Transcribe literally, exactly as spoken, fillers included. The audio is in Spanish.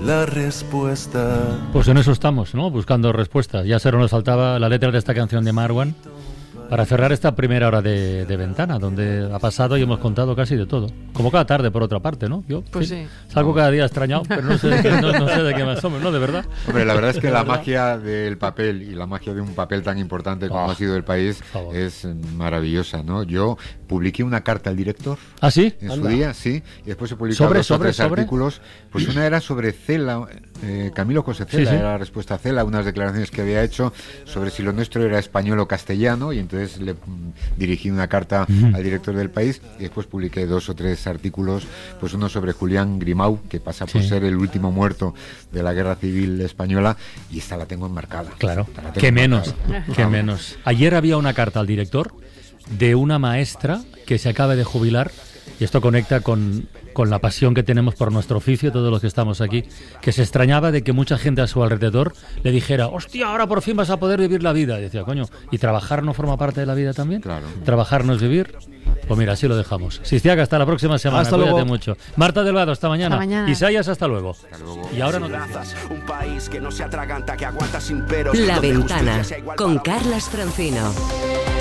la respuesta. Pues en eso estamos, ¿no? Buscando respuestas. Ya solo nos faltaba la letra de esta canción de Marwan para cerrar esta primera hora de, de ventana, donde ha pasado y hemos contado casi de todo. Como cada tarde, por otra parte, ¿no? Yo Pues sí, sí. salgo cada día extrañado, pero no sé de qué, no, no sé de qué más somos, ¿no? De verdad. Hombre, la verdad es que De la verdad. magia del papel y la magia de un papel tan importante como Oh, ha sido El País por favor. es maravillosa, ¿no? Yo publiqué una carta al director ¿Ah, sí? en Anda. su día, sí, y después he publicado ¿Sobre, dos o sobre, tres sobre? artículos. Pues una era sobre Cela, eh, Camilo José Cela, Sí, sí. era la respuesta a Cela, unas declaraciones que había hecho sobre si lo nuestro era español o castellano, y entonces le mm, dirigí una carta Ujú. al director del País, y después publiqué dos o tres artículos, pues uno sobre Julián Grimau, que pasa por Sí. ser el último muerto de la Guerra Civil Española, y esta la tengo enmarcada. Claro, Esta la tengo que menos, enmarcada. que Vamos. menos. Ayer había una carta al director de una maestra que se acaba de jubilar, y esto conecta con, con la pasión que tenemos por nuestro oficio, todos los que estamos aquí, que se extrañaba de que mucha gente a su alrededor le dijera, hostia, ahora por fin vas a poder vivir la vida. Y decía, coño, ¿y trabajar no forma parte de la vida también? Claro. ¿Trabajar no es vivir? Pues mira, así lo dejamos. Sistiaga, hasta la próxima semana. Hasta Cuídate luego. mucho. Marta Delgado, hasta mañana. Hasta mañana. Isaías, hasta luego. Hasta luego. Y ahora no Razas, un país que no se atraganta, que aguanta sin peros. La donde Ventana justicia sea igual con para- Carlas Francino.